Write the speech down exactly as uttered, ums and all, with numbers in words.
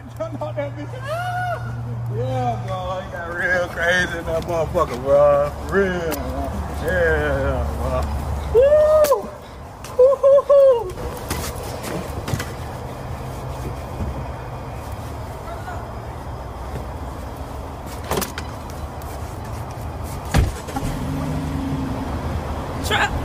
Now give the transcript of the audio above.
jumped out that bitch. Ah! Yeah, bro. He got real crazy in that motherfucker, bro. Real. Yeah, bro. Woo! Woo-hoo-hoo! Trap.